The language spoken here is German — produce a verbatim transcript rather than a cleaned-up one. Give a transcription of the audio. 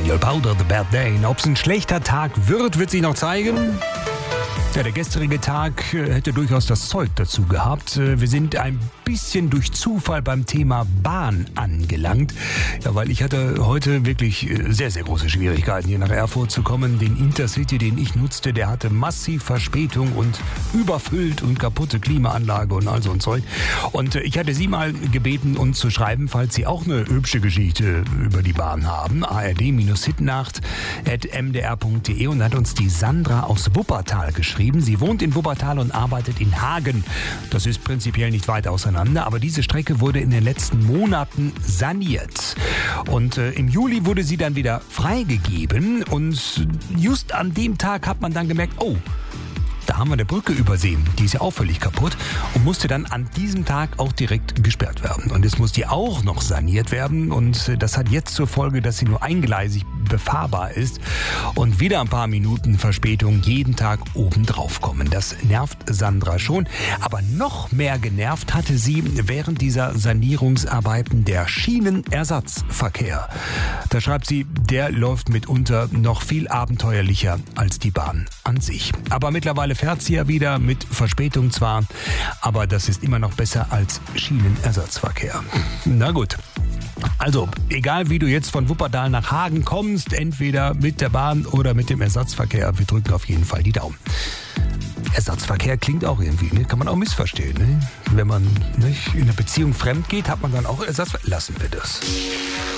Daniel Powder, The Bad Day. Ob es ein schlechter Tag wird, wird sich noch zeigen. Ja, der gestrige Tag hätte durchaus das Zeug dazu gehabt. Wir sind ein bisschen durch Zufall beim Thema Bahn angelangt. Ja, weil ich hatte heute wirklich sehr, sehr große Schwierigkeiten, hier nach Erfurt zu kommen. Den Intercity, den ich nutzte, der hatte massiv Verspätung und überfüllt und kaputte Klimaanlage und all so ein Zeug. Und ich hatte Sie mal gebeten, uns zu schreiben, falls Sie auch eine hübsche Geschichte über die Bahn haben. A R D Hitnacht at m d r punkt d e, und hat uns die Sandra aus Wuppertal geschrieben. Sie wohnt in Wuppertal und arbeitet in Hagen. Das ist prinzipiell nicht weit auseinander, aber diese Strecke wurde in den letzten Monaten saniert. Und äh, im Juli wurde sie dann wieder freigegeben und just an dem Tag hat man dann gemerkt, oh, da haben wir eine Brücke übersehen, die ist ja auch völlig kaputt und musste dann an diesem Tag auch direkt gesperrt werden. Und jetzt muss die auch noch saniert werden und das hat jetzt zur Folge, dass sie nur eingleisig befahrbar ist und wieder ein paar Minuten Verspätung jeden Tag oben drauf kommen. Das nervt Sandra schon, aber noch mehr genervt hatte sie während dieser Sanierungsarbeiten der Schienenersatzverkehr. Da schreibt sie, der läuft mitunter noch viel abenteuerlicher als die Bahn an sich. Aber mittlerweile fährt sie ja wieder, mit Verspätung zwar, aber das ist immer noch besser als Schienenersatzverkehr. Na gut. Also, egal wie du jetzt von Wuppertal nach Hagen kommst, entweder mit der Bahn oder mit dem Ersatzverkehr, wir drücken auf jeden Fall die Daumen. Ersatzverkehr klingt auch irgendwie, ne? Kann man auch missverstehen. Ne? Wenn man nicht in einer Beziehung fremd geht, hat man dann auch Ersatzverkehr. Lassen wir das.